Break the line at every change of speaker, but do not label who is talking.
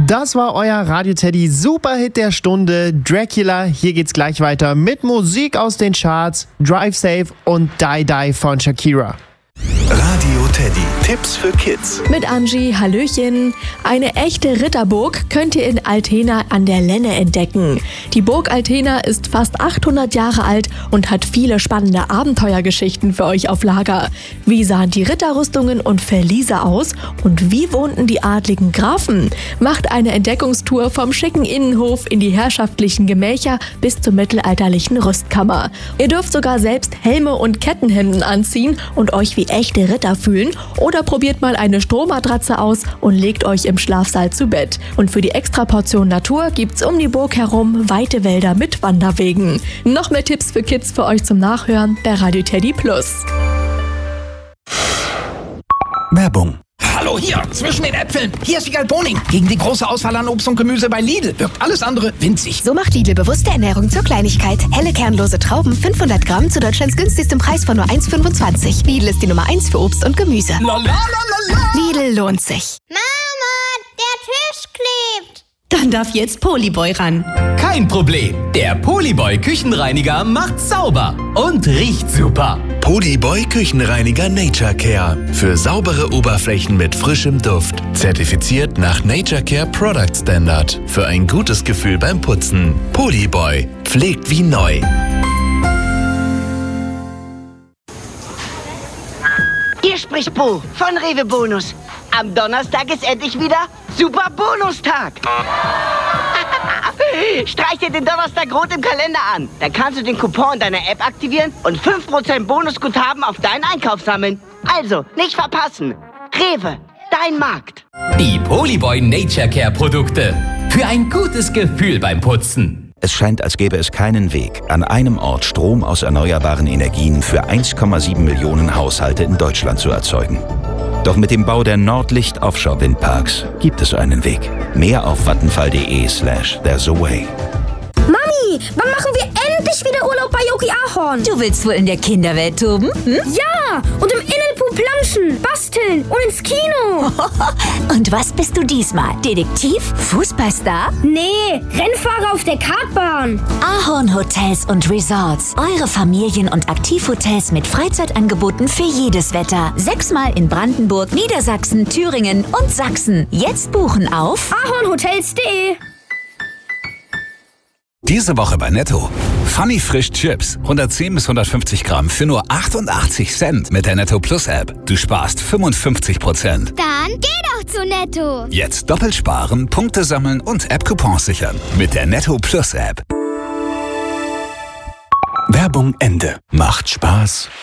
Das war euer Radio Teddy Superhit der Stunde, Dracula. Hier geht's gleich weiter mit Musik aus den Charts, Drive Safe und Die Die von Shakira.
Radio Teddy, Tipps für Kids.
Mit Angie, Hallöchen. Eine echte Ritterburg könnt ihr in Altena an der Lenne entdecken. Die Burg Altena ist fast 800 Jahre alt und hat viele spannende Abenteuergeschichten für euch auf Lager. Wie sahen die Ritterrüstungen und Verliese aus und wie wohnten die adligen Grafen? Macht eine Entdeckungstour vom schicken Innenhof in die herrschaftlichen Gemächer bis zur mittelalterlichen Rüstkammer. Ihr dürft sogar selbst Helme und Kettenhemden anziehen und euch wie echte Ritter fühlen oder probiert mal eine Strohmatratze aus und legt euch im Schlafsaal zu Bett. Und für die Extraportion Natur gibt's um die Burg herum weite Wälder mit Wanderwegen. Noch mehr Tipps für Kids für euch zum Nachhören bei Radio Teddy Plus.
Werbung.
Hallo hier, zwischen den Äpfeln. Hier ist Wiegald Boning. Gegen die große Auswahl an Obst und Gemüse bei Lidl wirkt alles andere winzig.
So macht Lidl bewusste Ernährung zur Kleinigkeit. Helle kernlose Trauben 500 Gramm zu Deutschlands günstigstem Preis von nur 1,25. Lidl ist die Nummer 1 für Obst und Gemüse. Lidl lohnt sich.
Mama, der Tisch klebt.
Dann darf jetzt Polyboy ran.
Kein Problem. Der Polyboy Küchenreiniger macht sauber und riecht super.
Polyboy Küchenreiniger Nature Care. Für saubere Oberflächen mit frischem Duft. Zertifiziert nach Nature Care Product Standard. Für ein gutes Gefühl beim Putzen. Polyboy. Pflegt wie neu.
Hier spricht Bo von Rewe Bonus. Am Donnerstag ist endlich wieder Super Bonustag. Streich dir den Donnerstag rot im Kalender an. Dann kannst du den Coupon in deiner App aktivieren und 5% Bonusguthaben auf deinen Einkauf sammeln. Also, nicht verpassen. Rewe, dein Markt.
Die Polyboy Nature Care Produkte. Für ein gutes Gefühl beim Putzen.
Es scheint, als gäbe es keinen Weg, an einem Ort Strom aus erneuerbaren Energien für 1,7 Millionen Haushalte in Deutschland zu erzeugen. Doch mit dem Bau der Nordlicht Offshore Windparks gibt es einen Weg. Mehr auf vattenfall.de/there's a way.
Mami, wann machen wir endlich wieder Urlaub bei Yogi Ahorn?
Du willst wohl in der Kinderwelt toben? Hm?
Ja, und im Innenpool planschen, basteln und ins Kino.
Und was bist du diesmal? Detektiv? Fußballstar?
Nee, Rennfahrer auf der Kartbahn.
Ahorn Hotels und Resorts. Eure Familien- und Aktivhotels mit Freizeitangeboten für jedes Wetter. 6-mal in Brandenburg, Niedersachsen, Thüringen und Sachsen. Jetzt buchen auf
ahornhotels.de.
Diese Woche bei Netto. Funny Frisch Chips. 110 bis 150 Gramm für nur 88 Cent mit der Netto Plus App. Du sparst 55%.
Dann geh doch zu Netto.
Jetzt doppelt sparen, Punkte sammeln und App-Coupons sichern. Mit der Netto Plus App.
Werbung Ende. Macht Spaß.